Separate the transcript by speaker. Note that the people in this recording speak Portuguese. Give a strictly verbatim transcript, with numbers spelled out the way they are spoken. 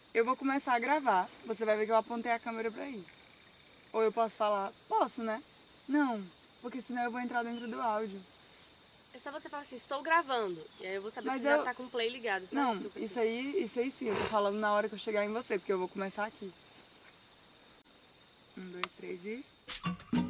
Speaker 1: Eu vou começar a gravar, você vai ver que eu apontei a câmera pra ir. Ou eu posso falar, posso, né? Não, porque senão eu vou entrar dentro do áudio.
Speaker 2: É só você falar assim, estou gravando. E aí eu vou saber
Speaker 1: Mas
Speaker 2: que você já
Speaker 1: eu...
Speaker 2: tá com o play ligado. Só
Speaker 1: Não,
Speaker 2: isso que eu preciso.
Speaker 1: isso aí, isso aí sim, eu tô falando na hora que eu chegar em você, porque eu vou começar aqui. Um, dois, três e...